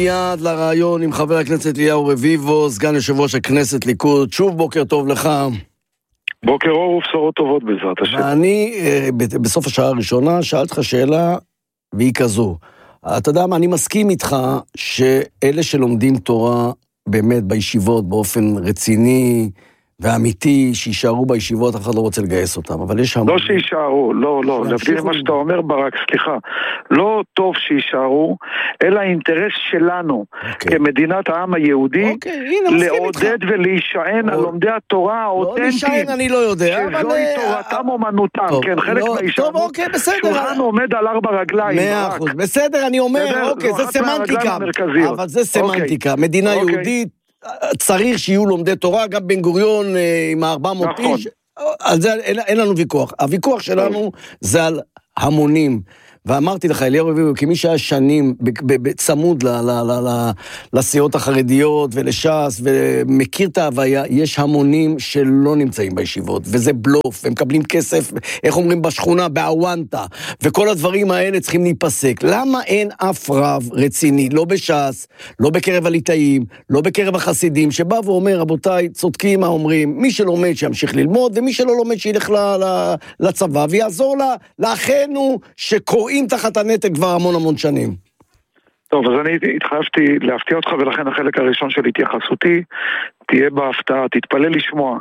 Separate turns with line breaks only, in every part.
מיד לרעיון עם חבר הכנסת אליהו רביבו, סגן יושב ראש הכנסת ליכוד. שוב בוקר טוב לך.
בוקר אור ובשורות טובות בעזרת השם.
ואני בסוף השעה הראשונה שאלת לך שאלה, והיא כזו. אתה יודע מה, אני מסכים איתך שאלה שלומדים תורה באמת בישיבות באופן רציני ואמיתי, שישארו בישיבות, אף אחד לא רוצה לגייס אותם, אבל יש המון...
לא שישארו, לא, להבדיל מה שאתה אומר ברק, סליחה, לא טוב שישארו, אלא האינטרס שלנו, כמדינת העם היהודי, לעודד ולהישען על לומדי התורה האותנטיים.
לא להישען, אני לא יודע, אבל...
שזוהי תורתם אומנותם, כן, חלק מהישענות.
טוב, אוקיי, בסדר.
שולחן עומד על 4 רגליים.
100%, בסדר, אני אומר, אוקיי, זה סמנטיקה, אבל זה סמנטיקה, מדינה יהודית, צריך שיהיו לומדי תורה, גם בן גוריון עם 400 איש, על זה אין לנו ויכוח. הוויכוח שלנו זה על המונים. ואמרתי לך, אליהו רביבו, כמי שהיה שנים בצמוד לסיעות החרדיות ולש"ס, ומכיר את ההוויה, יש המונים שלא נמצאים בישיבות, וזה בלוף, הם מקבלים כסף, איך אומרים בשכונה, באוונטה, וכל הדברים האלה צריכים להיפסק. למה אין אף רב רציני, לא בש"ס, לא בקרב הליטאים, לא בקרב החסידים, שבא ואומר, רבותיי, צודקים מה אומרים, מי שלומד שימשיך ללמוד, ומי שלא לומד שילך לצבא, ויעזור לאחינו שקוראים תחת הנטל כבר המון שנים.
טוב, אז אני התחייבתי להפתיע אותך, ולכן החלק הראשון של התייחסותי תהיה בהפתעה. תתפלא לשמוע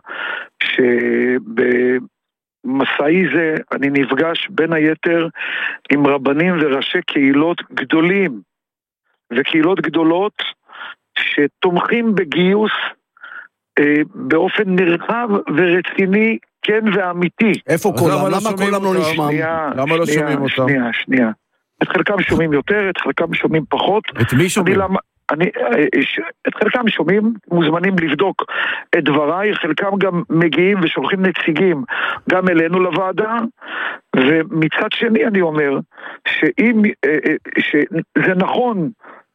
שבמסעי זה אני נפגש בין היתר עם רבנים וראשי קהילות גדולים וקהילות גדולות שתומכים בגיוס באופן נרחב ורציני, כן ואמיתי.
איפה כולם? למה כולם לא נשמע?
למה לא שומעים אותם?
שנייה. את חלקם שומעים יותר, את חלקם שומעים פחות.
את מי שומעים?
את חלקם שומעים, מוזמנים לבדוק את דבריי, חלקם גם מגיעים ושולחים נציגים גם אלינו לוועדה, ומצד שני אני אומר שזה נכון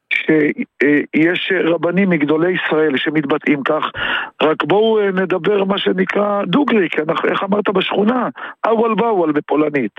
שיש רבנים מגדולי ישראל שמתבטאים כך, רק בואו נדבר מה שנקרא דוגריק, איך אמרת בשכונה, אוול באוול בפולנית.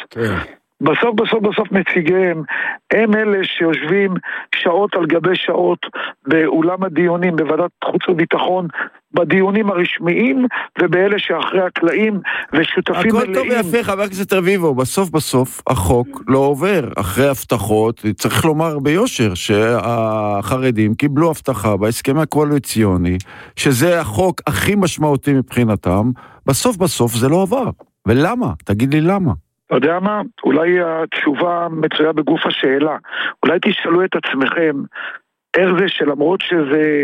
בסוף נציגיהם הם אלה שיושבים שעות על גבי שעות באולם הדיונים בוועדת חוץ וביטחון, בדיונים הרשמיים ובאלה שאחרי הקלעים ושותפים מלאים.
הכל טוב ויפה, חבר הכנסת רביבו, בסוף החוק לא עובר. אחרי הבטחות, צריך לומר ביושר שהחרדים קיבלו הבטחה בהסכם הקואליציוני, שזה החוק הכי משמעותי מבחינתם, בסוף זה לא עבר. ולמה? תגיד לי למה.
אתה יודע מה? אולי התשובה מצויה בגוף השאלה. אולי תשאלו את עצמכם איך זה שלמרות שזה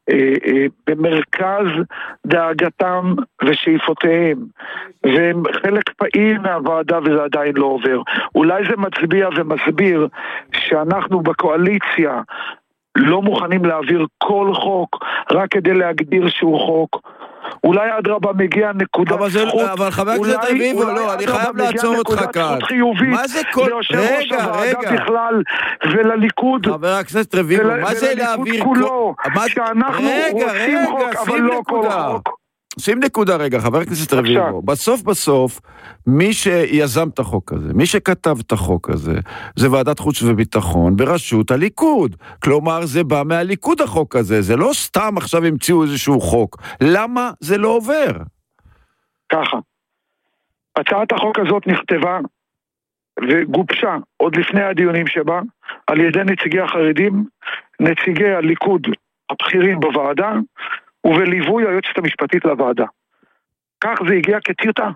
במרכז דאגתם ושאיפותיהם, והם חלק פעיל מהוועדה וזה עדיין לא עובר. אולי זה מצביע ומסביר שאנחנו בקואליציה לא מוכנים להעביר כל חוק רק כדי להגדיר שהוא חוק. אולי אדרבה מגיע נקודת זכות.
אבל חבר הכנסת רביבו, לא, אני חייב לעצור אותך כאן. מה זה כל... רגע.
בכלל, ולליכוד.
חבר הכנסת רביבו, מה זה להעביר...
כולו, שאנחנו רוצים חוק, אבל לא כל חוק.
שים נקודה רגע, חבר הכנסת רביבו. בסוף, מי שיזם את החוק הזה, מי שכתב את החוק הזה, זה ועדת חוץ וביטחון בראשות הליכוד. כלומר, זה בא מהליכוד החוק הזה. זה לא סתם עכשיו המציאו איזשהו חוק. למה זה לא עובר?
ככה. הצעת החוק הזאת נכתבה וגובשה עוד לפני הדיונים שבה, על ידי נציגי החרדים, נציגי הליכוד הבכירים בוועדה, ובליווי היועצת המשפטית לוועדה. כך זה הגיע כטיוטה.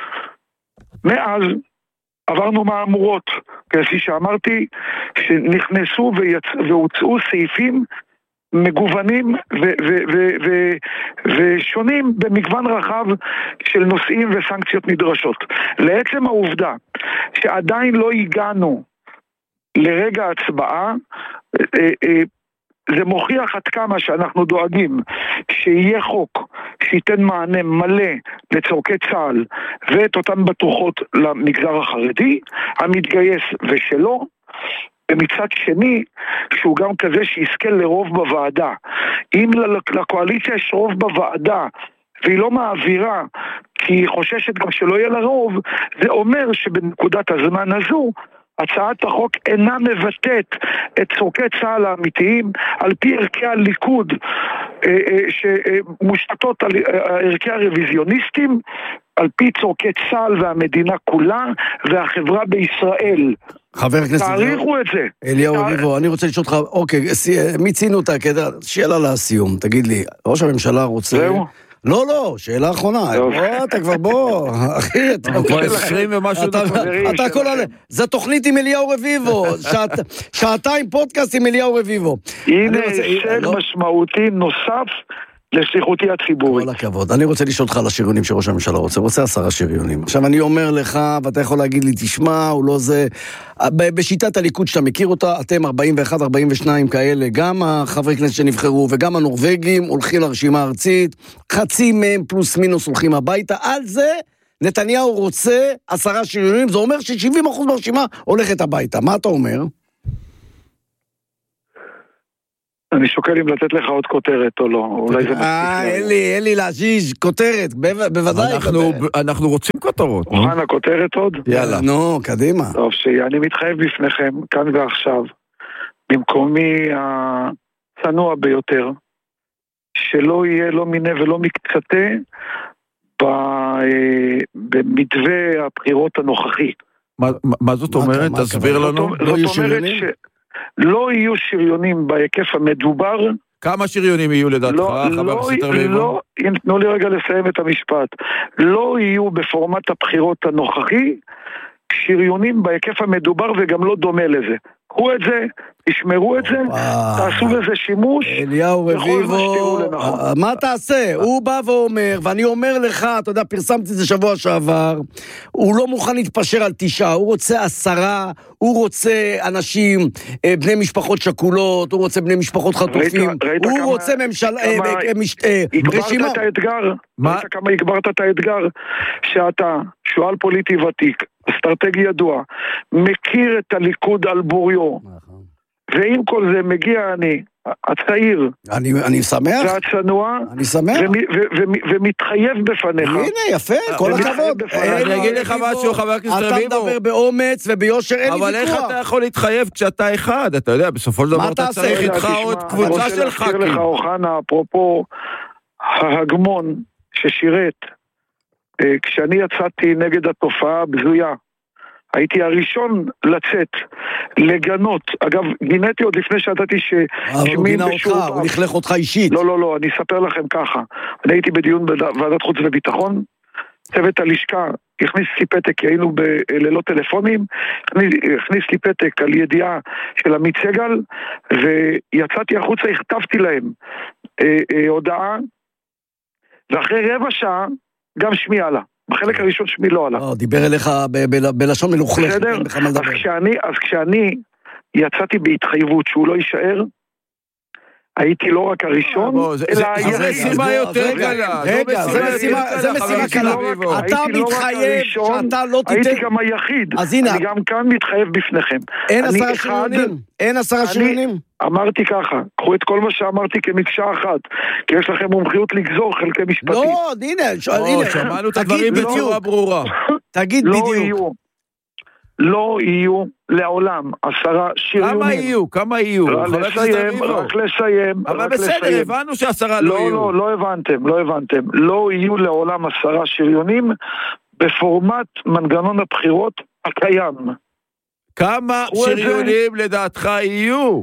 מאז עברנו מהמורות, כפי שאמרתי, שנכנסו והוצאו סעיפים מגוונים ושונים במגוון רחב של נושאים וסנקציות נדרשות. לעצם העובדה שעדיין לא הגענו לרגע ההצבעה, זה מוכיח עד כמה שאנחנו דואגים שיהיה חוק שייתן מענה מלא לצורכי צה"ל ואת אותן בטוחות למגזר החרדי, המתגייס ושלו, ומצד שני שהוא גם כזה שיזכה לרוב בוועדה. אם לקואליציה יש רוב בוועדה והיא לא מעבירה כי היא חוששת גם שלא יהיה לה רוב, זה אומר שבנקודת הזמן הזו הצעת החוק אינה מבטאת את צורכי צה"ל האמיתיים על פי ערכי הליכוד שמושתתות על ערכי הרוויזיוניסטים, על פי צורכי צה"ל והמדינה כולה והחברה בישראל.
חבר הכנסת
תעריכו את זה.
אליהו רביבו, אני רוצה לשאול אותך, אוקיי, מיצינו אותה, שאלה לסיום, תגיד לי, ראש הממשלה רוצה...
זהו?
לא, שאלה אחרונה. אתה כבר בוא, אחי, אתה כבר
20 ומשהו.
אתה הכל עלה. זה תוכנית עם אליהו רביבו, שעתיים פודקאסט עם אליהו רביבו.
הנה הישג משמעותי נוסף לשליחותי הציבורית.
כל הכבוד. אני רוצה לשאול אותך על השריונים שראש הממשלה רוצה 10 שריונים. עכשיו אני אומר לך, ואתה יכול להגיד לי, תשמע, הוא לא זה... בשיטת הליכוד שאתה מכיר אותה, אתם 41, 42 כאלה, גם החברי כנסת שנבחרו וגם הנורווגים הולכים לרשימה הארצית, חצי מהם פלוס מינוס הולכים הביתה, על זה נתניהו רוצה 10 שריונים, זה אומר ש70% ברשימה הולכת הביתה. מה אתה אומר?
אני שוקל אם לתת לך עוד כותרת או לא, אולי זה מספיק.
אין לי להזיז כותרת, בוודאי.
אנחנו רוצים כותרות.
מוכן הכותרת עוד?
יאללה.
נו, קדימה.
טוב, שאני מתחייב בפניכם, כאן ועכשיו, במקומי הצנוע ביותר, שלא יהיה לא מיני ולא מקצתה, במתווה הבחירות הנוכחי.
מה זאת אומרת? תסביר לנו.
זאת אומרת שלא יהיו שריונים בהיקף המדובר. כמה
שריונים יהיו לדעתך, חבר הכנסת רביבו?
לא, תנו לי רגע לסיים את המשפט. לא יהיו בפורמט הבחירות הנוכחי שריונים בהיקף המדובר וגם לא דומה לזה. קחו את זה, תשמרו את זה, תעשו בזה שימוש.
אליהו רביבו, מה תעשה? הוא בא ואומר, ואני אומר לך, אתה יודע, פרסמתי את זה שבוע שעבר, הוא לא מוכן להתפשר על 9, הוא רוצה 10, הוא רוצה אנשים, בני משפחות שכולות, הוא רוצה בני משפחות חטופים, הוא רוצה ממשלה,
הגברת את האתגר, ראית כמה הגברת את האתגר, שאתה שואל פוליטי ותיק, אסטרטגי ידוע, מכיר את הליכוד על בוריו, ועם כל זה מגיע אני, הצעיר,
אני שמח,
והצנוע,
אני שמח,
ומתחייב בפניך.
הנה, יפה, כל הכבוד.
אני אגיד לך משהו, חבר הכנסת רביבו.
אתה מדבר באומץ וביושר, אין לי ויכוח.
אבל איך אתה יכול להתחייב כשאתה אחד? אתה יודע, בסופו של דבר אתה צריך איתך עוד קבוצה של ח"כים.
אני רוצה להזכיר לך, אוחנה, אפרופו ההגמון ששירת, כשאני יצאתי נגד התופעה הבזויה, הייתי הראשון לצאת, לגנות. אגב, גיניתי עוד לפני שידעתי
ששמי בשורבה. הוא נכלך אותך אישית.
לא, אני אספר לכם ככה. אני הייתי בדיון בוועדת חוץ וביטחון, צוות הלשכה הכניס לי פתק, כי היינו בלילות טלפונים, הכניס לי פתק על ידיעה של עמית סגל, ויצאתי החוצה, הכתבתי להם הודעה, ואחרי רבע שעה, גם שמי עלה. בחלק הראשון שמי לא עלה.
דיבר אליך בלשון מלוכלך.
בסדר? אז כשאני יצאתי בהתחייבות שהוא לא יישאר, הייתי לא רק הראשון,
אלא זה משימה יותר קלה.
רגע, זה משימה קלה. אתה מתחייב שאתה לא תיתן...
הייתי גם היחיד. אני גם כאן מתחייב בפניכם.
אין 10 שריונים? אין 10 שריונים?
אמרתי ככה, קחו את כל מה שאמרתי כמקשה אחת, כי יש לכם מומחיות לגזור חלקי משפטים.
לא, הנה.
שמענו את הדברים בצורה ברורה.
תגיד בדיוק.
לא יהיו לעולם 10 שריונים.
כמה יהיו?
רק לסיים.
אבל בסדר, הבנו ש10 לא יהיו.
לא הבנתם. לא יהיו לעולם 10 שריונים בפורמט מנגנון הבחירות הקיים.
כמה שריונים לדעתך יהיו?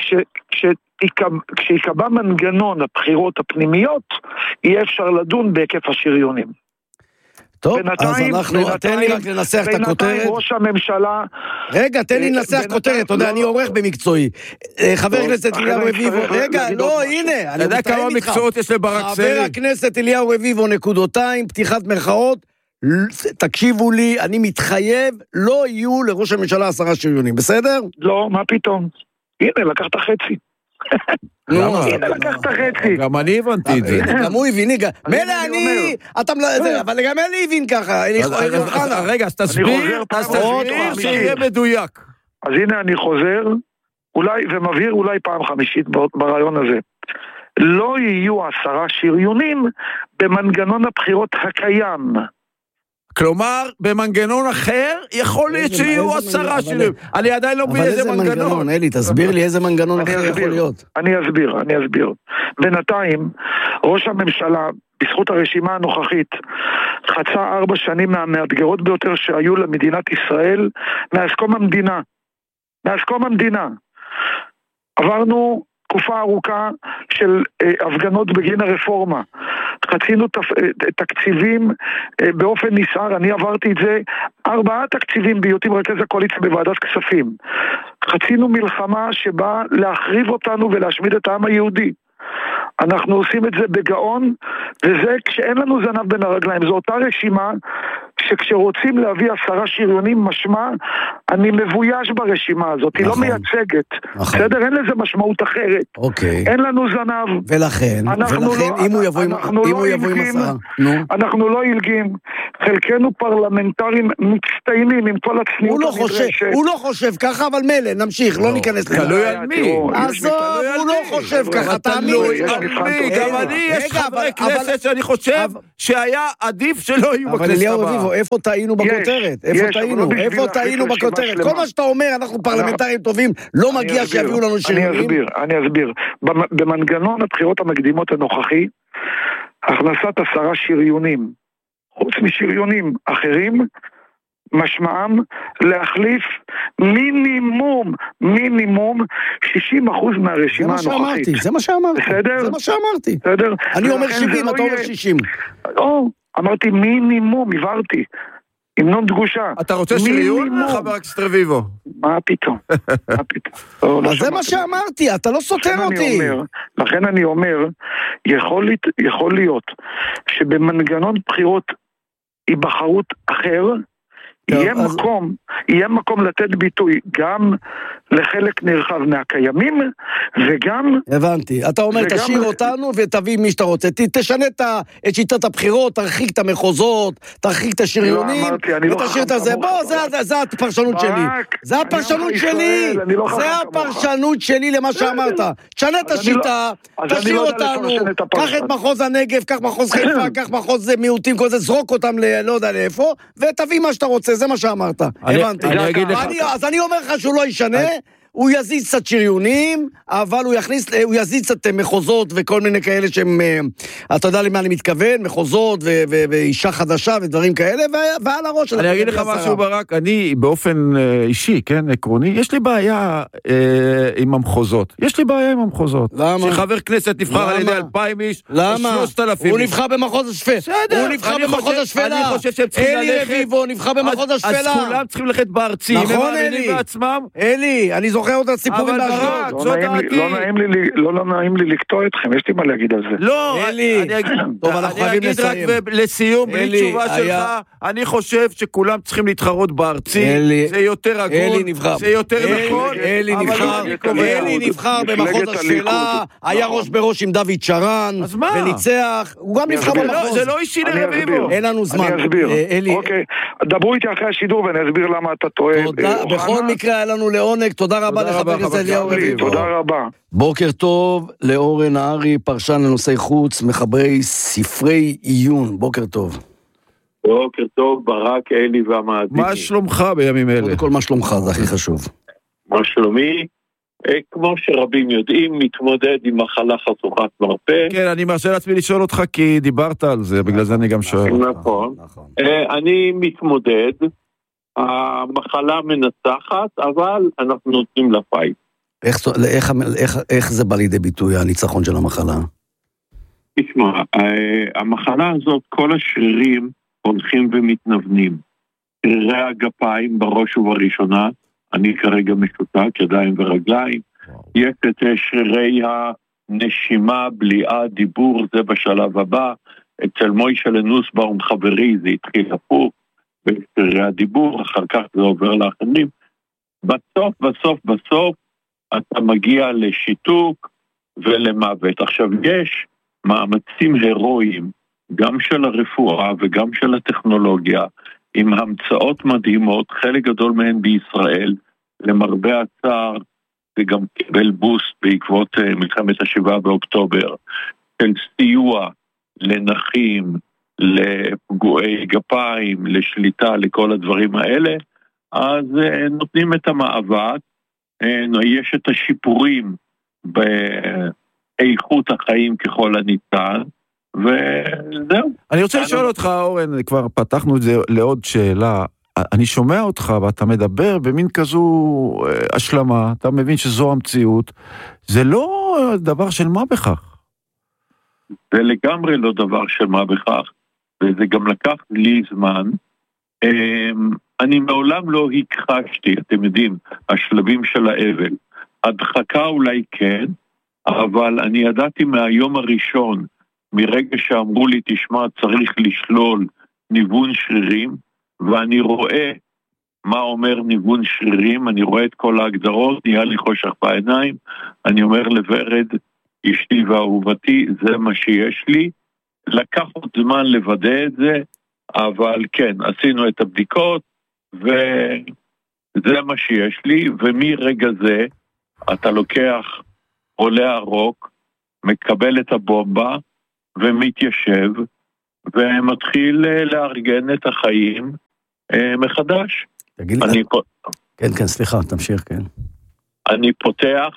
כשיקבע מנגנון הבחירות הפנימיות, יהיה אפשר לדון בהיקף השריונים.
טוב, אז תן לי רק לנסח את הכותרת.
בינתיים ראש הממשלה...
רגע, תן לי לנסח כותרת, אתה יודע, אני עורך במקצועי. חבר הכנסת אליהו רביבו, רגע, לא, הנה.
אתה יודע כמה מקצועות יש לברק סרי?
חבר הכנסת אליהו רביבו, נקודותיים, פתיחת מרכאות, תקשיבו לי, אני מתחייב, לא יהיו לראש הממשלה 10 שריונים, בסדר?
לא, מה פתאום? הנה, לקחת חצי. הנה לקחת חצי.
גם אני הבנתי את זה.
גם הוא הבין, מילא אני, אבל גם אלי הבין ככה.
רגע, אז תסביר שיהיה מדויק.
אז הנה אני חוזר, אולי, ומבהיר אולי פעם חמישית ברעיון הזה. לא יהיו 10 שריונים במנגנון הבחירות הקיים.
כלומר, במנגנון אחר, יכול להיות שיהיו 10 שינויים. אני עדיין לא מבין איזה מנגנון.
אלי, תסביר לי איזה מנגנון אחר יכול להיות.
אני אסביר. בינתיים, ראש הממשלה, בזכות הרשימה הנוכחית, חצה 4 שנים מהמאתגרות ביותר שהיו למדינת ישראל, מאז קום המדינה. עברנו תקופה ארוכה של הפגנות בגין הרפורמה. חצינו תקציבים באופן נסער, אני עברתי את זה 4 תקציבים בהיותי מרכז הקואליציה בוועדת כספים. חצינו מלחמה שבאה להחריב אותנו ולהשמיד את העם היהודי. אנחנו עושים את זה בגאון, וזה כשאין לנו זנב בין הרגליים. זו אותה רשימה שכשרוצים להביא 10 שריונים משמע, אני מבויש ברשימה הזאת, היא לא מייצגת. בסדר? אין לזה משמעות אחרת. אין לנו זנב.
ולכן, אם הוא יבוא עם 10,
אנחנו לא ילגים. חלקנו פרלמנטרים מצטיינים עם כל הצניעות הנדרשת.
הוא לא חושב ככה, אבל מלא, נמשיך, לא ניכנס לזה.
תלוי על מי.
עזוב, הוא לא חושב ככה, תאמין.
גם אני, יש חברי כנסת שאני חושב שהיה עדיף שלא יהיו בכנסת הבאה.
אבל אליהו רביבו, איפה טעינו בכותרת? איפה טעינו בכותרת? כל מה שאתה אומר, אנחנו פרלמנטרים טובים, לא מגיע שיביאו לנו שריונים.
אני אסביר. במנגנון הבחירות המקדימות הנוכחי, הכנסת 10 שריונים, חוץ משריונים אחרים, משמעם להחליף מינימום 60% מהרשימה הנוכחית.
זה מה שאמרתי.
בסדר?
זה מה שאמרתי.
בסדר?
אני אומר 70, אתה אומר 60.
אמרתי מינימום, עברתי. המנון דגושה.
אתה רוצה שריון, חבר הכנסת רביבו?
מה פתאום?
אז זה מה שאמרתי, אתה לא סותר אותי.
לכן אני אומר, יכול להיות שבמנגנון בחירות היבחרות אחר, יהיה מקום לתת ביטוי גם לחלק נרחב מהקיימים וגם...
הבנתי, אתה אומר תשאיר אותנו ותביא מי שאתה רוצה, תשנה את שיטת הבחירות, תרחיק את המחוזות, תרחיק את השריונים ותשאיר את זה, בוא, זה הפרשנות שלי, זה הפרשנות שלי, זה הפרשנות שלי למה שאמרת, תשנה את השיטה, תשאיר אותנו, קח את מחוז הנגב, קח מחוז חיפה, קח מחוז מיעוטים, כל זה, זרוק אותם לא יודע לאיפה ותביא מה שאתה רוצה, זה מה שאמרת, הבנתי. אז אני אומר לך שהוא לא ישנה, הוא יזיז קצת שריונים, אבל הוא יזיז קצת מחוזות וכל מיני כאלה שהם, אתה יודע למה אני מתכוון, מחוזות ואישה חדשה ודברים כאלה, ועל הראש.
אני אגיד לך משהו ברק, אני באופן אישי, כן, עקרוני, יש לי בעיה עם המחוזות.
למה?
שחבר כנסת נבחר על ידי 2,000 איש,
למה?
3,000 איש.
הוא נבחר במחוז השפלה. הוא נבחר במחוז השפלה.
אני חושב שהם צריכים ללכת.
אלי רביבו נבחר במחוז השפלה.
אז כולם צריכים ללכת בארצי.
נכון, אלי, אני זוכר אותה סיפורים באשדוד.
לא נעים לי לקטוע אתכם, יש לי מה להגיד על זה.
לא, אני אגיד רק לסיום, בלי תשובה שלך, אני חושב שכולם צריכים להתחרות בארצי, זה יותר הגון, זה יותר נכון.
אלי נבחר במחוז השפלה, היה ראש בראש עם דוד שרן, וניצח, הוא גם נבחר במחוז.
זה לא אישי לרביבו.
אין לנו זמן.
אני אסביר, אוקיי, דברו איתי אחרי השידור ואני אסביר למה אתה טועה.
בכל מקרה היה לנו לעונג, תודה רבה לחבר הכנסת אליהו רביבו.
תודה רבה.
בוקר טוב לאורן נהרי, פרשן לנושאי חוץ, מחברי ספרי עיון. בוקר טוב.
בוקר טוב, ברק, אלי והמאזינים.
מה שלומך בימים אלה?
קודם כל, מה שלומך? זה הכי חשוב.
מה שלומי? כמו שרבים יודעים, מתמודד עם מחלה חשוכת מרפא.
כן, אני מרשה לעצמי לשאול אותך כי דיברת על זה, בגלל זה אני גם שואל אותך.
נכון. אני מתמודד, המחלה מנצחת, אבל אנחנו נותנים לה פייט.
איך זה בא לידי ביטוי, הניצחון של המחלה?
תשמע, המחלה הזאת, כל השרירים הולכים ומתנוונים. שרירי הגפיים בראש ובראשונה, אני כרגע משותק, ידיים ורגליים. יש את שרירי הנשימה, בליעה, דיבור, זה בשלב הבא. אצל מוישה לנוסבאום חברי זה התחיל הפוך, בשרירי הדיבור, אחר כך זה עובר לאחרים. בסוף, אתה מגיע לשיתוק ולמוות. עכשיו, יש מאמצים הירואיים, גם של הרפואה וגם של הטכנולוגיה, עם המצאות מדהימות, חלק גדול מהן בישראל, למרבה הצער, וגם קיבל בוסט בעקבות מלחמת ה7 באוקטובר, של סיוע לנכים, לפגועי גפיים, לשליטה, לכל הדברים האלה, אז נותנים את המאבק, יש את השיפורים באיכות החיים ככל הניתן, וזהו.
אני רוצה לשאול אותך, אורן, כבר פתחנו את זה לעוד שאלה, אני שומע אותך ואתה מדבר במין כזו השלמה, אתה מבין שזו המציאות, זה לא דבר של מה בכך.
זה לגמרי לא דבר של מה בכך, וזה גם לקח לי זמן. אני מעולם לא הכחשתי, אתם יודעים, השלבים של האבל. הדחקה אולי כן, אבל אני ידעתי מהיום הראשון, מרגע שאמרו לי, תשמע, צריך לשלול ניוון שרירים, ואני רואה מה אומר ניוון שרירים, אני רואה את כל ההגדרות, נהיה לי חושך בעיניים, אני אומר לוורד, אשתי ואהובתי, זה מה שיש לי, לקח עוד זמן לוודא את זה, אבל כן, עשינו את הבדיקות, וזה מה שיש לי, ומרגע זה, אתה לוקח עולה הרוק, מקבל את הבומבה, ומתיישב, ומתחיל לארגן את החיים מחדש.
תגיד לי, כן, סליחה, תמשיך, כן.
אני פותח,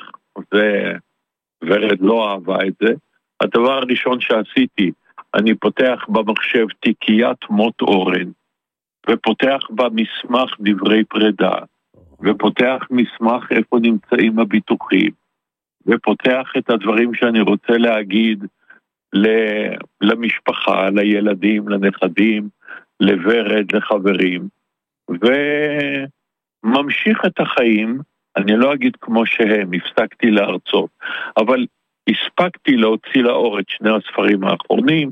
ורד לא אהבה את זה, הדבר הראשון שעשיתי, אני פותח במחשב תיקיית מות אורן, ופותח במסמך דברי פרידה, ופותח מסמך איפה נמצאים הביטוחים, ופותח את הדברים שאני רוצה להגיד למשפחה, לילדים, לנכדים, לוורד, לחברים, וממשיך את החיים, אני לא אגיד כמו שהם, הפסקתי להרצות, אבל הספקתי להוציא לאור את שני הספרים האחרונים,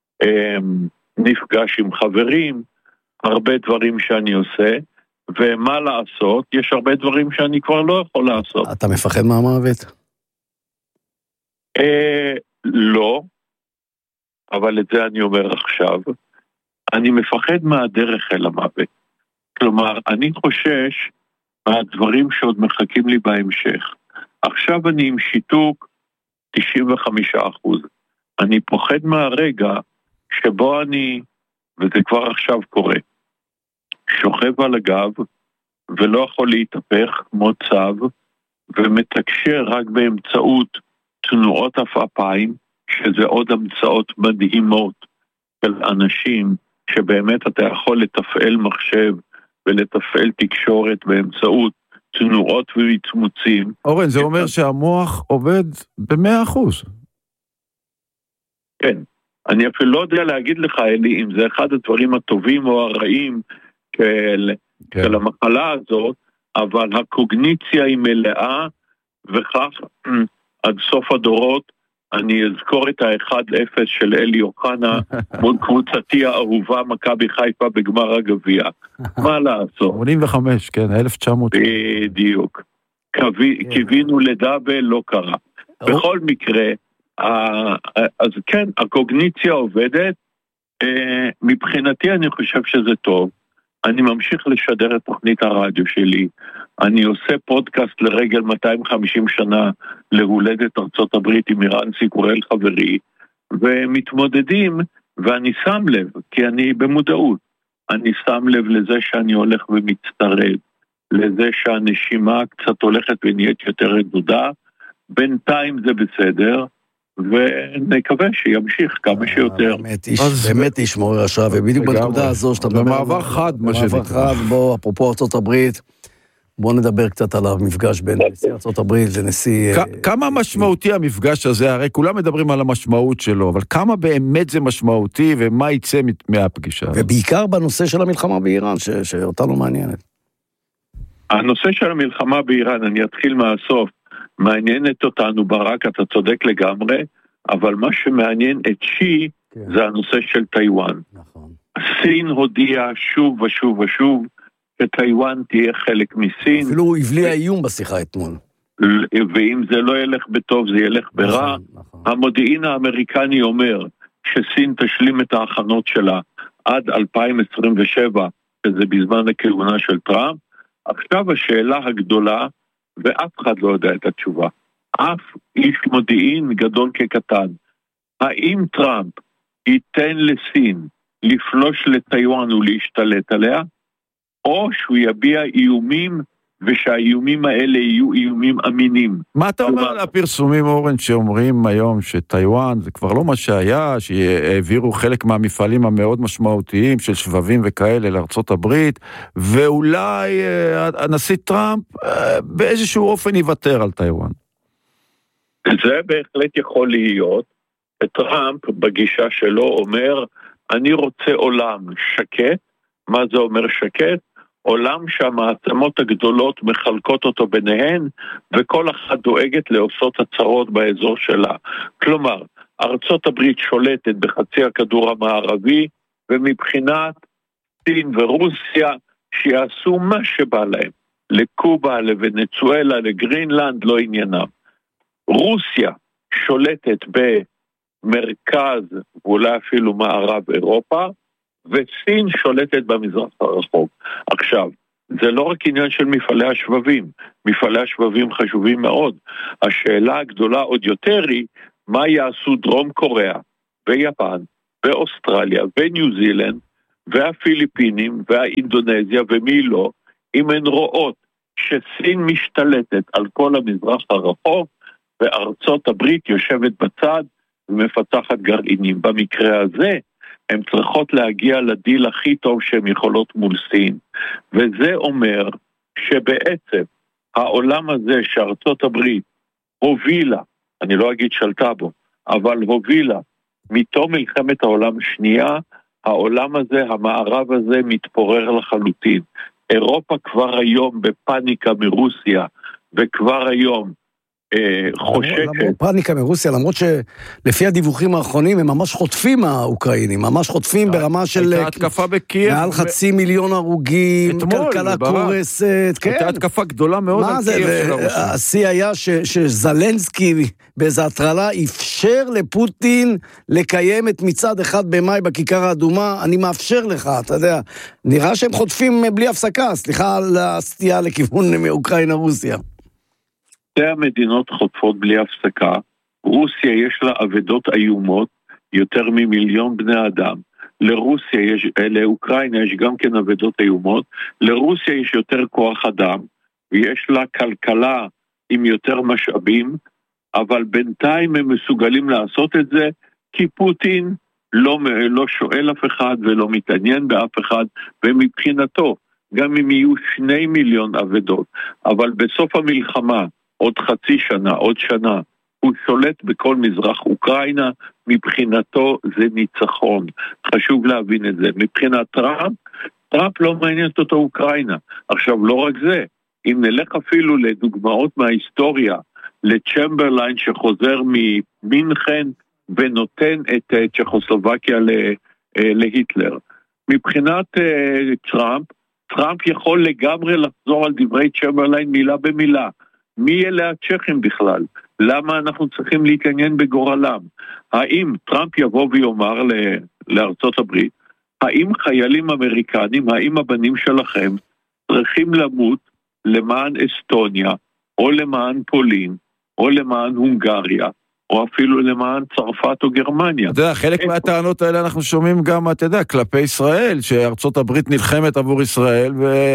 נפגש עם חברים, הרבה דברים שאני עושה, ומה לעשות, יש הרבה דברים שאני כבר לא יכול לעשות.
אתה מפחד מהמוות?
לא, אבל את זה אני אומר עכשיו. אני מפחד מהדרך אל המוות. כלומר, אני חושש מהדברים שעוד מחכים לי בהמשך. עכשיו אני עם שיתוק 95%. אני פוחד מהרגע שבו אני, וזה כבר עכשיו קורה, שוכב על הגב ולא יכול להתהפך כמו צב, ומתקשר רק באמצעות תנועות אפיים, שזה עוד המצאות מדהימות של אנשים שבאמת אתה יכול לתפעל מחשב ולתפעל תקשורת באמצעות תנועות ומצמוצים.
אורן, זה אומר שהמוח עובד ב100%.
כן. אני אפילו לא יודע להגיד לך, אלי, אם זה אחד הדברים הטובים או הרעים של המחלה הזאת, אבל הקוגניציה היא מלאה, וכך עד סוף הדורות אני אזכור את ה-1-0 של אלי אוחנה מול קבוצתי האהובה מכבי חיפה בגמר הגביע. מה לעשות?
85, כן, 1900.
בדיוק. קיווינו לדאבל, לא קרה. בכל מקרה, אז כן, הקוגניציה עובדת, מבחינתי אני חושב שזה טוב, אני ממשיך לשדר את תוכנית הרדיו שלי, אני עושה פודקאסט לרגל 250 שנה להולדת ארצות הברית עם אירן סיקורל חברי, ומתמודדים, ואני שם לב, כי אני במודעות, אני שם לב לזה שאני הולך ומצטרד, לזה שהנשימה קצת הולכת ונהיית יותר רדודה, בינתיים זה בסדר, ונקווה שימשיך כמה שיותר.
באמת איש מעורר השראה, ובדיוק בנקודה הזו שאתה מדבר...
במעבר חד, מה שנקרא.
בוא, אפרופו ארצות הברית, בוא נדבר קצת על המפגש בין נשיא ארצות הברית לנשיא...
כמה משמעותי המפגש הזה? הרי כולם מדברים על המשמעות שלו, אבל כמה באמת זה משמעותי, ומה יצא מהפגישה?
ובעיקר בנושא של המלחמה באיראן, שאותנו מעניינת.
הנושא של המלחמה באיראן, אני אתחיל מהסוף, מעניינת אותנו ברק, אתה צודק לגמרי, אבל מה שמעניין את שי, זה הנושא של טיואן.
נכון.
סין הודיעה שוב ושוב ושוב, שטיואן תהיה חלק מסין.
אפילו הוא הבליע איום בשיחה אתמול.
ואם זה לא ילך בטוב, זה ילך ברע. נכון. המודיעין האמריקני אומר, שסין תשלים את ההכנות שלה עד 2027, שזה בזמן הכהונה של טראמפ. עכשיו השאלה הגדולה, ואף אחד לא יודע את התשובה. אף איש מודיעין גדול כקטן. האם טראמפ ייתן לסין לפלוש לטיואן ולהשתלט עליה, או שהוא יביע איומים, ושהאיומים האלה יהיו איומים אמינים.
מה אתה אומר על הפרסומים, אורן, שאומרים היום שטיואן זה כבר לא מה שהיה, שהעבירו חלק מהמפעלים המאוד משמעותיים של שבבים וכאלה לארצות הברית, ואולי הנשיא טראמפ באיזשהו אופן יוותר על טיואן?
זה בהחלט יכול להיות. טראמפ בגישה שלו אומר, אני רוצה עולם שקט. מה זה אומר שקט? עולם שהמעצמות הגדולות מחלקות אותו ביניהן, וכל אחת דואגת לעושות הצרות באזור שלה. כלומר, ארצות הברית שולטת בחצי הכדור המערבי, ומבחינת סין ורוסיה, שיעשו מה שבא להם. לקובה, לוונצואלה, לגרינלנד, לא עניינם. רוסיה שולטת במרכז, ואולי אפילו מערב אירופה, וסין שולטת במזרח הרחוק. עכשיו, זה לא רק עניין של מפעלי השבבים. מפעלי השבבים חשובים מאוד. השאלה הגדולה עוד יותר היא, מה יעשו דרום קוריאה, ויפן, ואוסטרליה, וניו זילנד, והפיליפינים, והאינדונזיה, ומי לא, אם הן רואות שסין משתלטת על כל המזרח הרחוק, וארצות הברית יושבת בצד, ומפתחת גרעינים. במקרה הזה, הן צריכות להגיע לדיל הכי טוב שהן יכולות מול סין. וזה אומר שבעצם העולם הזה שארצות הברית הובילה, אני לא אגיד שלטה בו, אבל הובילה מתום מלחמת העולם השנייה, העולם הזה, המערב הזה מתפורר לחלוטין. אירופה כבר היום בפאניקה מרוסיה, וכבר היום חושקת.
פאניקה מרוסיה, למרות שלפי הדיווחים האחרונים הם ממש חוטפים האוקראינים, ממש חוטפים ברמה של
התקפה בקייב,
מעל 500,000 ערוגים, כלכלה קורסת,
הייתה התקפה גדולה מאוד על קייב של הרוסים.
השיא היה שזלנסקי באיזו הטרלה אפשר לפוטין לקיים את מצעד 1 במאי בכיכר האדומה, אני מאפשר לך, אתה יודע, נראה שהם חוטפים בלי הפסקה, סליחה על הסטייה לכיוון מאוקראינה-רוסיה.
שתי המדינות חוטפות בלי הפסקה, רוסיה יש לה עבדות איומות, יותר מ1,000,000 בני אדם, לאוקראינה יש גם כן עבדות איומות, לרוסיה יש יותר כוח אדם, ויש לה כלכלה עם יותר משאבים, אבל בינתיים הם מסוגלים לעשות את זה, כי פוטין לא שואל אף אחד ולא מתעניין באף אחד, ומבחינתו, גם אם יהיו 2 מיליון עבדות, אבל בסוף המלחמה, עוד חצי שנה, עוד שנה, הוא שולט בכל מזרח אוקראינה, מבחינתו זה ניצחון. חשוב להבין את זה. מבחינת טראמפ לא מעניינת אותו אוקראינה. עכשיו, לא רק זה, אם נלך אפילו לדוגמאות מההיסטוריה, לצ'מברליין שחוזר ממינכן ונותן את צ'כוסלובקיה להיטלר. מבחינת טראמפ יכול לגמרי לחזור על דברי צ'מברליין מילה במילה. מי אלה הצ'כים בכלל? למה אנחנו צריכים להתעניין בגורלם? האם טראמפ יבוא ויאמר לארצות הברית, האם חיילים אמריקנים, האם הבנים שלכם צריכים למות למען אסטוניה, או למען פולין, או למען הונגריה, או אפילו למען צרפת או גרמניה?
אתה יודע, חלק מהטענות האלה אנחנו שומעים גם, אתה יודע, כלפי ישראל, שארצות הברית נלחמת עבור ישראל,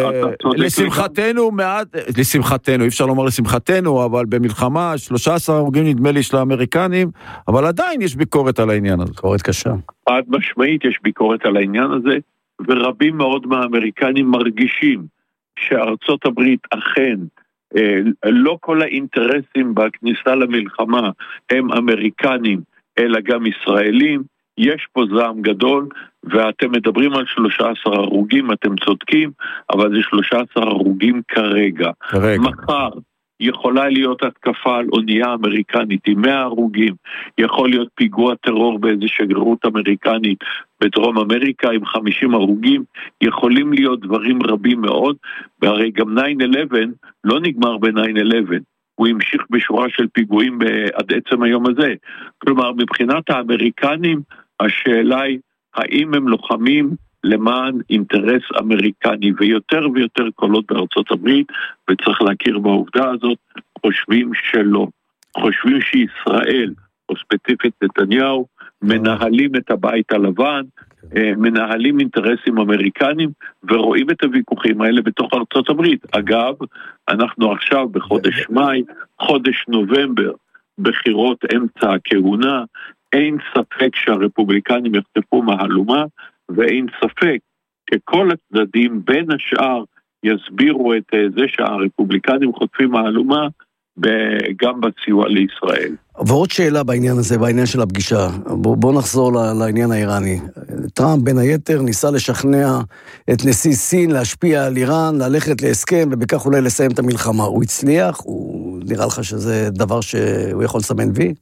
ולשמחתנו לשמחתנו, אי אפשר לומר לשמחתנו, אבל במלחמה 13 הרוגים נדמה לי של האמריקנים, אבל עדיין יש ביקורת על העניין הזה.
ביקורת קשה.
עד משמעית יש ביקורת על העניין הזה, ורבים מאוד מהאמריקנים מרגישים שארצות הברית אכן, לא כל האינטרסים בכניסה למלחמה הם אמריקנים, אלא גם ישראלים. יש פה זעם גדול, ואתם מדברים על 13 הרוגים, אתם צודקים, אבל זה 13 הרוגים כרגע. מחר יכולה להיות התקפה על אונייה אמריקנית עם 100 הרוגים, יכול להיות פיגוע טרור באיזו שגרירות אמריקנית בדרום אמריקה עם 50 הרוגים, יכולים להיות דברים רבים מאוד, והרי גם 9/11 לא נגמר ב-9/11, הוא המשיך בשורה של פיגועים עד עצם היום הזה. כלומר, מבחינת האמריקנים, השאלה היא, האם הם לוחמים למען אינטרס אמריקני, ויותר ויותר קולות בארצות הברית, וצריך להכיר בעובדה הזאת, חושבים שלא. חושבים שישראל, או ספציפית נתניהו, מנהלים את הבית הלבן, מנהלים אינטרסים אמריקנים, ורואים את הוויכוחים האלה בתוך ארצות הברית. אגב, אנחנו עכשיו בחודש מאי, חודש נובמבר, בחירות אמצע הכהונה, אין ספק שהרפובליקנים יחטפו מהלומה, ואין ספק שכל הצדדים בין השאר יסבירו את זה שהרפובליקנים חוטפים מהלומה, גם בסיוע לישראל.
ועוד שאלה בעניין הזה, בעניין של הפגישה. בוא נחזור לעניין האיראני. טראמפ בין היתר ניסה לשכנע את נשיא סין להשפיע על איראן, ללכת להסכם ובכך אולי לסיים את המלחמה. הוא הצליח? הוא נראה לך שזה דבר שהוא יכול לסמן וי?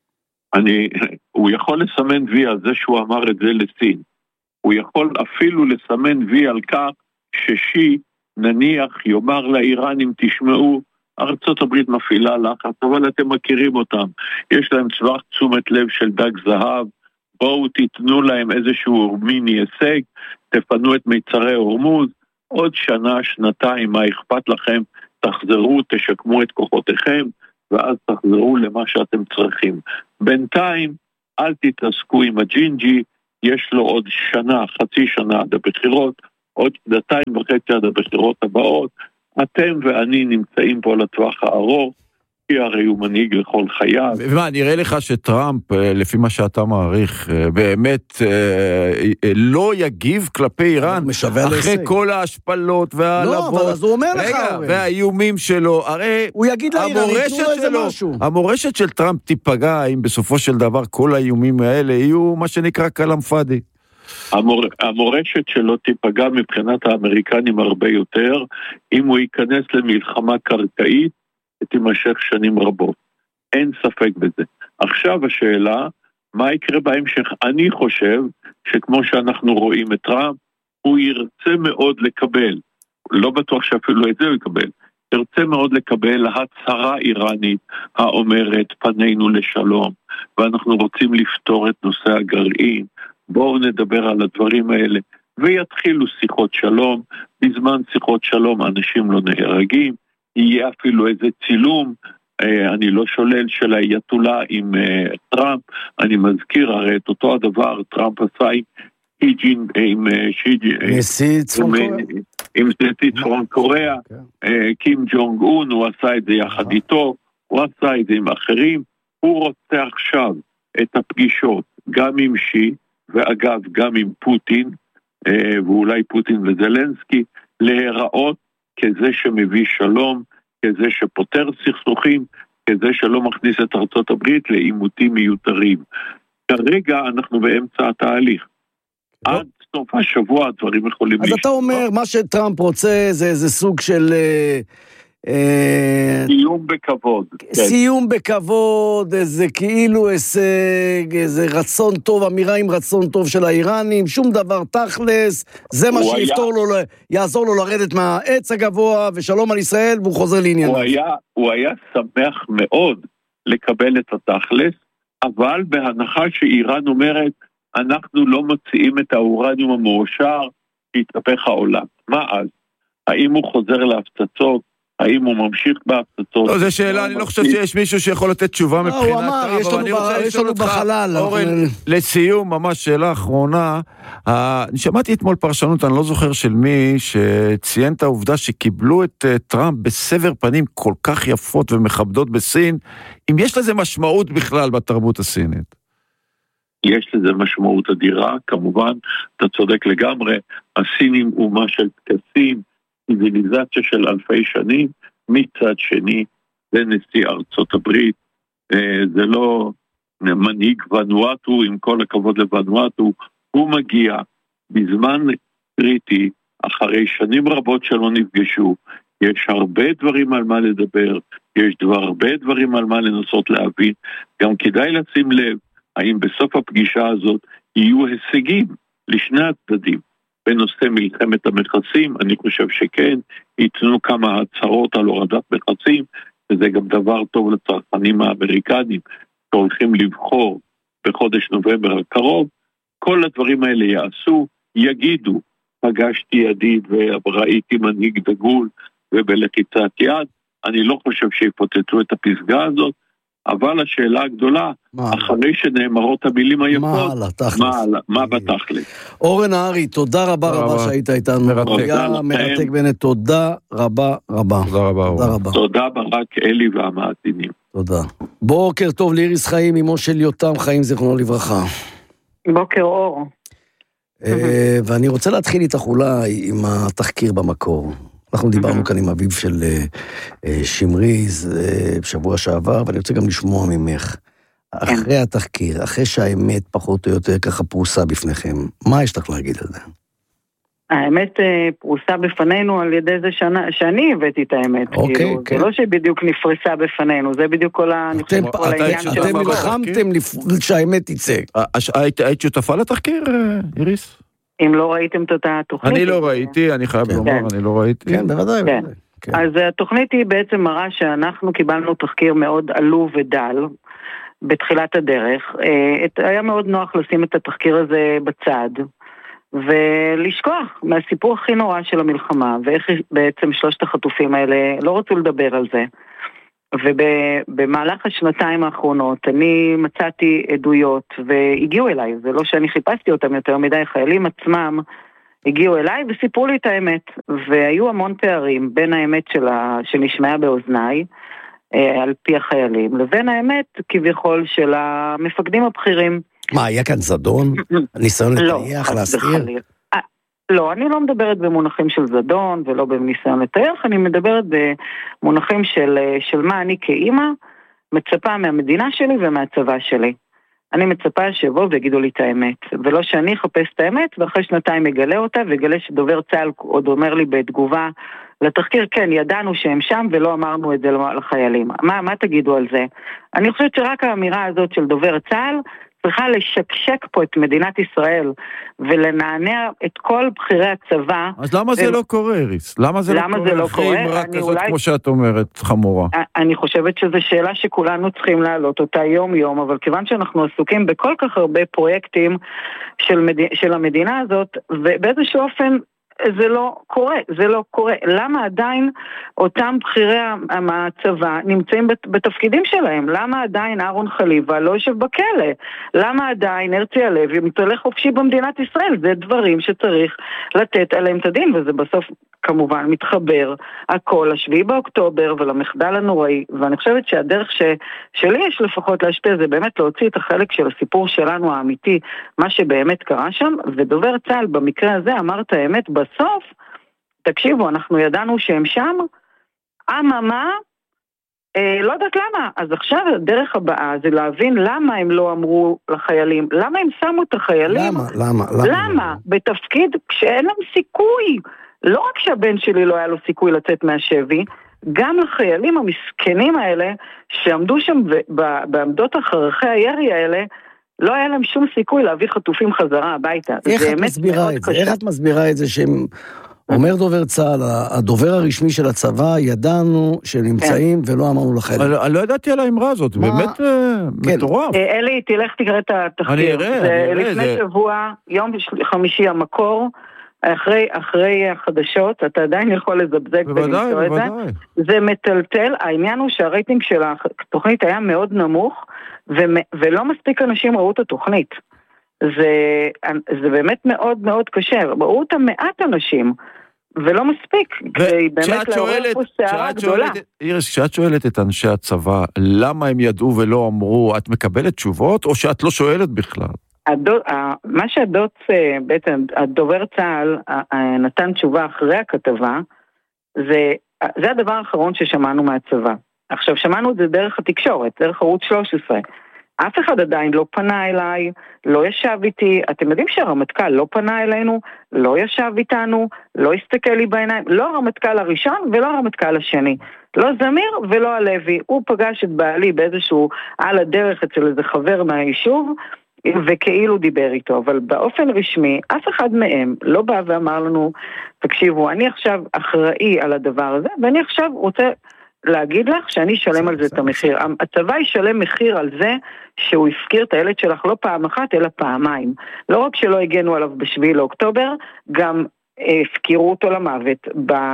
הוא יכול לסמן וי על זה שהוא אמר את זה לסין. הוא יכול אפילו לסמן וי על כך ששי נניח יאמר לאיראנים תשמעו, ארצות הברית מפעילה לחץ, אבל אתם מכירים אותם. יש להם צווח תשומת לב של דג זהב, בואו תיתנו להם איזשהו מיני הישג, תפנו את מיצרי הורמוז, עוד שנה, שנתיים, מה אכפת לכם? תחזרו, תשקמו את כוחותיכם, ואז תחזרו למה שאתם צריכים. בינתיים, אל תתעסקו עם הג'ינג'י, יש לו עוד שנה, חצי שנה עד הבחירות, עוד 2.5 עד הבחירות הבאות, אתם ואני נמצאים פה לטווח הארוך, כי הרי הוא מנהיג לכל חייו.
ומה, נראה לך שטראמפ, לפי מה שאתה מעריך, באמת לא יגיב כלפי איראן, אחרי כל ההשפלות והעלבות.
לא, אבל אז הוא אומר לך.
והאיומים שלו, הרי
הוא יגיד לאיראן, ייתנו איזה משהו.
המורשת של טראמפ תיפגע, אם בסופו של דבר כל האיומים האלה יהיו מה שנקרא כלאם פאדי.
המורשת שלו תיפגע מבחינת האמריקנים הרבה יותר, אם הוא ייכנס למלחמה קרקעית, תימשך שנים רבות. אין ספק בזה. עכשיו השאלה, מה יקרה בהמשך? אני חושב שכמו שאנחנו רואים את טראמפ, הוא ירצה מאוד לקבל, לא בטוח שאפילו את זה הוא יקבל, ירצה מאוד לקבל הצהרה איראנית האומרת פנינו לשלום, ואנחנו רוצים לפתור את נושא הגרעין, בואו נדבר על הדברים האלה, ויתחילו שיחות שלום, בזמן שיחות שלום אנשים לא נהרגים, יהיה אפילו איזה צילום, אני לא שולל של האייתולה עם טראמפ, אני מזכיר הרי את אותו הדבר, טראמפ עשה עם
נשיא
צפון קוריאה, קים ג'ונג און, הוא עשה את זה יחד איתו, הוא עשה את זה עם אחרים, הוא רוצה עכשיו את הפגישות, גם עם שי, ואגב גם עם פוטין, ואולי פוטין וזלנסקי, להיראות כזה שמביא שלום, כזה שפותר סכסוכים, כזה שלא מכניס את ארצות הברית לעימותים מיותרים. כרגע אנחנו באמצע התהליך. עד סוף השבוע הדברים יכולים
להשתנות. אז אתה אומר, מה שטראמפ רוצה זה סוג של
סיום בכבוד.
סיום בכבוד, איזה כאילו הישג, איזה רצון טוב, אמירה עם רצון טוב של האיראנים, שום דבר תכלס, זה מה שיפתור לו, יעזור לו לרדת מהעץ הגבוה, ושלום על ישראל, והוא חוזר לעניינו.
הוא היה שמח מאוד לקבל את התכלס, אבל בהנחה שאיראן אומרת, אנחנו לא מציעים את האורניום המאושר, שיתהפך העולם. מה אז? האם הוא חוזר להפצצות? האם הוא ממשיך בהפצצות?
לא, זו שאלה, אני לא חושב שיש מישהו שיכול לתת תשובה מבחינת...
הוא אמר, יש לנו בחלל.
אורן, לסיום, ממש שאלה אחרונה, אני שמעתי אתמול פרשנות, אני לא זוכר של מי, שציין את העובדה שקיבלו את טראמפ בסבר פנים כל כך יפות ומכבדות בסין, אם יש לזה משמעות בכלל בתרבות הסינית.
יש לזה משמעות אדירה, כמובן, אתה צודק לגמרי, הסינים אומה של טקסים, ציוויליזציה של אלפי שנים, מצד שני, זה נשיא ארצות הברית, זה לא מנהיג ונואטו, עם כל הכבוד לוונואטו, הוא מגיע בזמן קריטי, אחרי שנים רבות שלא נפגשו, יש הרבה דברים על מה לדבר, יש הרבה דברים על מה לנסות להבין, גם כדאי לשים לב, האם בסוף הפגישה הזאת יהיו הישגים לשני הצדדים, בנושא מלחמת המכסים, אני חושב שכן, ייתנו כמה הצהרות על הורדת מכסים, וזה גם דבר טוב לצרכנים האמריקנים, שהולכים לבחור בחודש נובמבר הקרוב, כל הדברים האלה יעשו, יגידו, פגשתי ידיד וראיתי מנהיג דגול ובלחיצת יד, אני לא חושב שיפוצצו את הפסגה הזאת, אבל השאלה הגדולה, אחרי שנאמרות המילים היפות, מה בתכלית?
אורן נהרי, תודה רבה שהיית איתנו. מרתק בנט, תודה רבה.
תודה ברק, אלי והמאזינים.
תודה. בוקר טוב לאיריס חיים, אמו של יותם חיים, זיכרונו לברכה.
בוקר אור.
ואני רוצה להתחיל איתך אולי עם התחקיר במקור. אנחנו דיברנו כאן עם אביב של שמריז בשבוע שעבר, ואני רוצה גם לשמוע ממך. אחרי התחקיר, אחרי שהאמת פחות או יותר ככה פרוסה בפניכם, מה יש לך להגיד על זה?
האמת פרוסה בפנינו על ידי זה שאני הבאתי את האמת.
אוקיי,
כן. זה לא שבדיוק נפרסה בפנינו, זה בדיוק כל העניין של...
אתם נלחמתם שהאמת תצא.
היית שותפה לתחקיר, איריס?
אם לא ראיתם את התוכנית...
אני לא ראיתי, אני חייב לומר, אני לא ראיתי.
כן, בוודאי.
אז התוכנית היא בעצם מראה שאנחנו קיבלנו תחקיר מאוד עלוב ודל בתחילת הדרך. היה מאוד נוח לשים את התחקיר הזה בצד, ולשכוח מהסיפור הכי נורא של המלחמה, ואיך בעצם שלושת החטופים האלה לא רצו לדבר על זה. ובמהלך השנתיים האחרונות אני מצאתי עדויות והגיעו אליי, זה לא שאני חיפשתי אותם יותר מדי, חיילים עצמם הגיעו אליי וסיפרו לי את האמת, והיו המון פערים בין האמת שנשמעה באוזניי על פי החיילים, לבין האמת כביכול של המפקדים הבכירים.
מה, היה כאן זדון? ניסיון לטייח, להסתיר?
לא, אני לא מדברת במונחים של זדון ולא בניסיון לטייח, אני מדברת במונחים של מה אני כאימא מצפה מהמדינה שלי ומהצבא שלי. אני מצפה שיבואו ויגידו לי את האמת, ולא שאני אחפש את האמת ואחרי שנתיים אגלה אותה ואגלה שדובר צה"ל עוד אומר לי בתגובה לתחקיר, כן, ידענו שהם שם ולא אמרנו את זה לחיילים. מה תגידו על זה? אני חושבת שרק האמירה הזאת של דובר צה"ל צריכה לשקשק פה את מדינת ישראל, ולנענע את כל בחירי הצבא.
אז למה זה לא קורה, איריס? למה זה לא קורה? אחרי אמרה כזאת, כמו שאת אומרת, חמורה.
אני חושבת שזו שאלה שכולנו צריכים להעלות אותה יום-יום, אבל כיוון שאנחנו עסוקים בכל כך הרבה פרויקטים של המדינה הזאת, ובאיזשהו אופן, זה לא קורה. למה עדיין אותם בחירי הצבא נמצאים בתפקידים שלהם? למה עדיין אהרון חליבה לא יושב בכלא? למה עדיין הרצי הלוי מתהלך חופשי במדינת ישראל? זה דברים שצריך לתת עליהם את הדין, וזה בסוף כמובן מתחבר הכל ל7 באוקטובר ולמחדל הנוראי, ואני חושבת שהדרך שלי יש לפחות להשפיע זה באמת להוציא את החלק של הסיפור שלנו האמיתי, מה שבאמת קרה שם, ודובר צה"ל במקרה הזה אמר את האמת בסוף, תקשיבו, אנחנו ידענו שהם שם, אממה, לא יודעת למה, אז עכשיו הדרך הבאה זה להבין למה הם לא אמרו לחיילים, למה הם שמו את החיילים, למה? בתפקיד כשאין להם סיכוי, לא רק שהבן שלי לא היה לו סיכוי לצאת מהשבי, גם לחיילים המסכנים האלה שעמדו שם בעמדות אחרי הירי האלה, לא היה להם שום סיכוי להביא חטופים חזרה הביתה.
איך את מסבירה את זה? איך את מסבירה את זה שהם... אומר דובר צה"ל, הדובר הרשמי של הצבא, ידענו שנמצאים ולא אמרנו לחיילים.
אני לא ידעתי על האמרה הזאת, באמת מטורף.
אלי, תלך תקרא את התחקיר. לפני שבוע, יום חמישי המקור, אחרי החדשות, אתה עדיין יכול לזבזק ולמצוא את זה. זה מטלטל, העניין הוא שהרייטינג של התוכנית היה מאוד נמוך, ולא מספיק אנשים ראו את התוכנית. זה באמת מאוד מאוד קשה, ראו אותם מעט אנשים, ולא מספיק, כדי באמת לעורר פה שערה גדולה.
איריס, כשאת שואלת את אנשי הצבא, למה הם ידעו ולא אמרו, את מקבלת תשובות, או שאת לא שואלת בכלל?
מה בעצם הדובר צה"ל נתן תשובה אחרי הכתבה, זה הדבר האחרון ששמענו מהצבא. עכשיו, שמענו את זה דרך התקשורת, דרך ערוץ 13. אף אחד עדיין לא פנה אליי, לא ישב איתי, אתם יודעים שהרמטכ"ל לא פנה אלינו, לא ישב איתנו, לא הסתכל לי בעיניים, לא הרמטכ"ל הראשון ולא הרמטכ"ל השני, לא זמיר ולא הלוי, הוא פגש את בעלי באיזשהו על הדרך אצל איזה חבר מהיישוב, וכאילו דיבר איתו, אבל באופן רשמי, אף אחד מהם לא בא ואמר לנו, תקשיבו, אני עכשיו אחראי על הדבר הזה, ואני עכשיו רוצה להגיד לך שאני אשלם על זה את המחיר. הצבא ישלם מחיר על זה שהוא הפקיר את הילד שלך לא פעם אחת, אלא פעמיים. לא רק שלא הגנו עליו ב7 לאוקטובר, גם הפקירו אותו למוות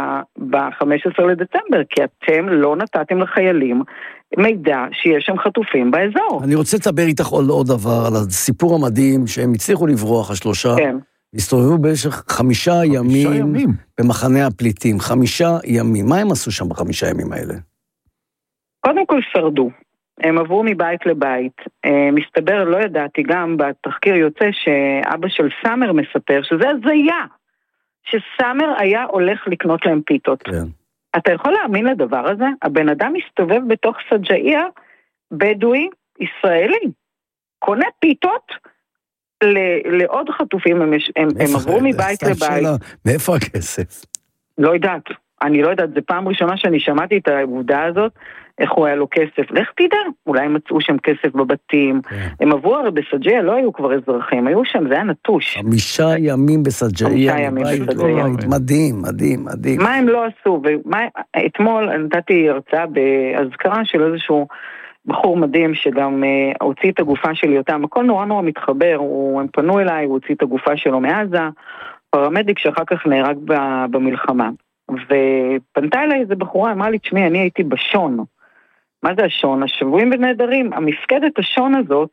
ב-15 לדצמבר, כי אתם לא נתתם לחיילים מידע שיש שם חטופים באזור.
אני רוצה לדבר איתך עוד דבר, על הסיפור המדהים, שהם הצליחו לברוח, השלושה,
כן.
הסתובבו במשך 5 ימים במחנה הפליטים, 5 ימים. מה הם עשו שם ב5 ימים האלה? קודם
כל שרדו. הם עברו מבית לבית. מסתבר, לא ידעתי, גם בתחקיר יוצא שאבא של סאמר מספר שזה הזיה, שסאמר היה הולך לקנות להם פיתות. כן. אתה יכול להאמין לדבר הזה? הבן אדם מסתובב בתוך סג'איה, בדואי, ישראלי. קונה פיתות לעוד חטופים, הם עברו מבית לבית.
מאיפה הכסף?
לא יודעת. אני לא יודעת, זה פעם ראשונה שאני שמעתי את העובדה הזאת, איך הוא היה לו כסף. לך תדע, אולי הם מצאו שם כסף בבתים. הם עברו הרי בסג'איה, לא היו כבר אזרחים, היו שם, זה היה נטוש.
5 ימים בסג'איה. 5 ימים בסג'איה. מדהים, מדהים, מדהים.
מה הם לא עשו? אתמול נתתי הרצאה בהזכרה של איזשהו בחור מדהים, שגם הוציא את הגופה של יותם. הכל נורא נורא מתחבר, הם פנו אליי, הוא הוציא את הגופה שלו מעזה, פרמדיק שאחר כך נהרג במלחמה. ופנתה אליי איזה בחורה, אמרה לי, תשמעי, אני הייתי בשון. מה זה השון? השבויים ונהדרים, המפקדת השון הזאת,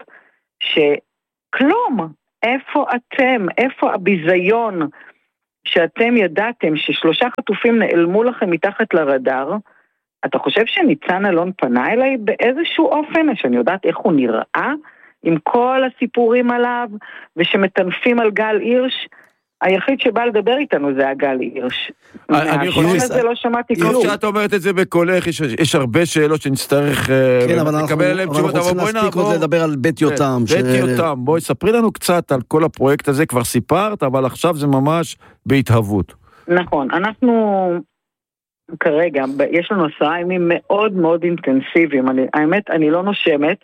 שכלום, איפה אתם, איפה הביזיון שאתם ידעתם ש3 חטופים נעלמו לכם מתחת לרדאר, אתה חושב שניצן אלון פנה אליי באיזשהו אופן, שאני יודעת איך הוא נראה, עם כל הסיפורים עליו, ושמטנפים על גל הירש, היחיד שבא לדבר איתנו זה הגל הירש. מהשון הזה לא שמעתי כלום.
כשאת אומרת את זה בקולך, יש הרבה שאלות שנצטרך לקבל עליהם תשובות,
אבל בואי נעבור. עוד לדבר על בית יותם.
בית יותם, בואי ספרי לנו קצת על כל הפרויקט הזה, כבר סיפרת, אבל עכשיו זה ממש בהתהוות.
נכון, אנחנו כרגע, יש לנו 10 ימים מאוד מאוד אינטנסיביים, האמת אני לא נושמת,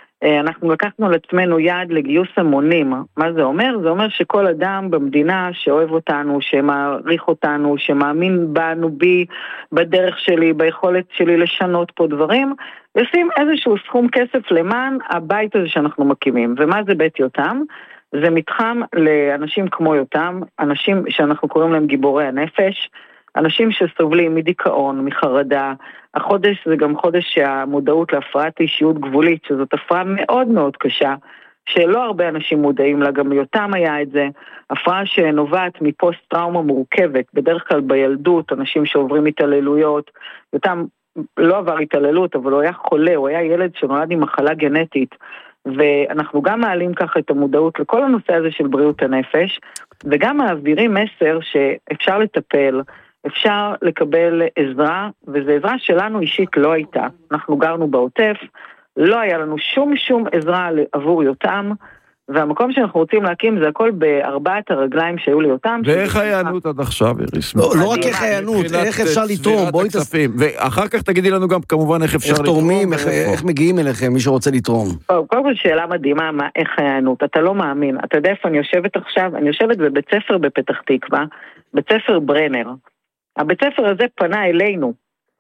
אנחנו לקחנו לעצמנו יד לגיוס המונים. מה זה אומר? זה אומר שכל אדם במדינה שאוהב אותנו, שמעריך אותנו, שמאמין בנו, בי, בדרך שלי, ביכולת שלי לשנות פה דברים, ישים איזשהו סכום כסף למען הבית הזה שאנחנו מקימים. ומה זה בית יותם? זה מתחם לאנשים כמו יותם, אנשים שאנחנו קוראים להם גיבורי הנפש, אנשים שסובלים מדיכאון, מחרדה. החודש זה גם חודש שהמודעות להפרעת אישיות גבולית, שזאת הפרעה מאוד מאוד קשה, שלא הרבה אנשים מודעים לה, גם יותם היה את זה, הפרעה שנובעת מפוסט טראומה מורכבת, בדרך כלל בילדות, אנשים שעוברים התעללויות, יותם לא עבר התעללות, אבל הוא היה חולה, הוא היה ילד שנולד עם מחלה גנטית, ואנחנו גם מעלים ככה את המודעות לכל הנושא הזה של בריאות הנפש, וגם מעבירים מסר שאפשר לטפל, אפשר לקבל עזרה, וזו עזרה שלנו אישית לא הייתה. אנחנו גרנו בעוטף, לא היה לנו שום עזרה עבור יותם, והמקום שאנחנו רוצים להקים זה הכל ב4 הרגליים שהיו ליותם.
ואיך העיינות עד עכשיו, איריס?
לא רק איך העיינות, איך אפשר לתרום, בואי תספים.
ואחר כך תגידי לנו גם כמובן איך אפשר לתרום.
איך תורמים, איך מגיעים אליכם, מי שרוצה לתרום.
קודם כל שאלה מדהימה, איך העיינות, אתה לא מאמין. אתה יודע איפה אני יושבת עכשיו? אני יושבת בבית ספר בפתח תקווה, בית ספר ברנר. הבית ספר הזה פנה אלינו,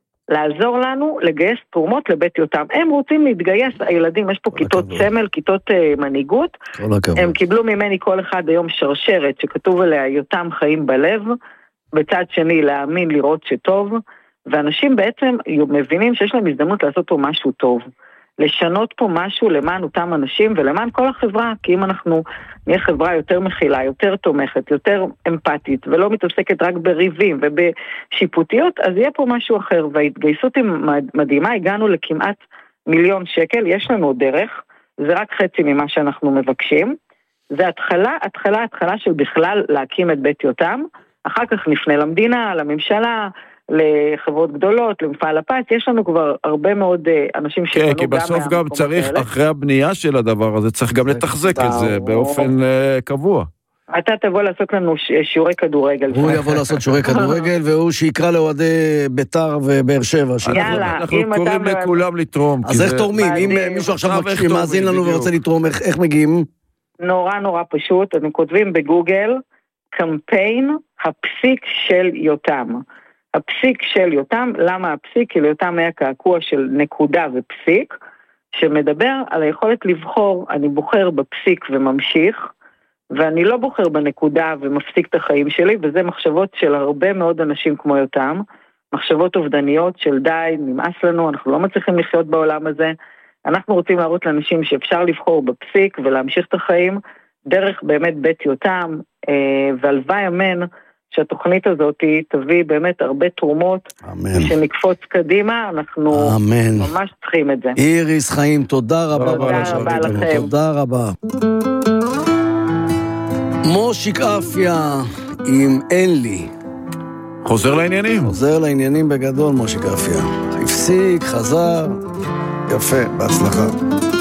לעזור לנו לגייס תרומות לבית יותם. הם רוצים להתגייס, הילדים, יש פה כיתות סמל, כיתות מנהיגות, הם קיבלו ממני כל אחד היום שרשרת שכתוב עליה יותם חיים בלב, בצד שני להאמין לראות שטוב, ואנשים בעצם מבינים שיש להם הזדמנות לעשות פה משהו טוב, לשנות פה משהו למען אותם אנשים ולמען כל החברה, כי אם אנחנו נהיה חברה יותר מכילה, יותר תומכת, יותר אמפתית, ולא מתעסקת רק בריבים ובשיפוטיות, אז יהיה פה משהו אחר, וההתגייסות היא מדהימה, הגענו לכמעט 1,000,000 שקל, יש לנו דרך, זה רק חצי ממה שאנחנו מבקשים, זה התחלה של בכלל להקים את בית יותם, אחר כך נפנה למדינה, לממשלה, לחברות גדולות, למפעל הפס, יש לנו כבר הרבה מאוד אנשים שפנו גם...
כן, כי בסוף גם צריך, אחרי הבנייה של הדבר הזה, צריך גם לתחזק את זה באופן קבוע.
אתה תבוא לעשות לנו שיעורי כדורגל.
הוא יבוא לעשות שיעורי כדורגל, והוא שיקרא לאוהדי ביתר ובאר שבע.
יאללה,
אנחנו קוראים לכולם לתרום.
אז איך תורמים? אם מישהו עכשיו מאזין לנו ורוצה לתרום, איך מגיעים?
נורא פשוט, אתם כותבים בגוגל, קמפיין הפסיק של יותם. הפסיק של יותם, למה הפסיק? כי ליותם היה קעקוע של נקודה ופסיק, שמדבר על היכולת לבחור, אני בוחר בפסיק וממשיך, ואני לא בוחר בנקודה ומפסיק את החיים שלי, וזה מחשבות של הרבה מאוד אנשים כמו יותם, מחשבות אובדניות של די, נמאס לנו, אנחנו לא מצליחים לחיות בעולם הזה, אנחנו רוצים להראות לאנשים שאפשר לבחור בפסיק ולהמשיך את החיים, דרך באמת בית יותם, והלוואי אמן שהתוכנית הזאת תביא באמת הרבה תרומות, שנקפוץ קדימה, אנחנו ממש צריכים את זה.
איריס חיים, תודה רבה.
תודה רבה לכם.
תודה רבה. מושיק אפיה עם אין לי.
חוזר לעניינים.
חוזר לעניינים בגדול, מושיק אפיה. הפסיק, חזר. יפה, בהצלחה.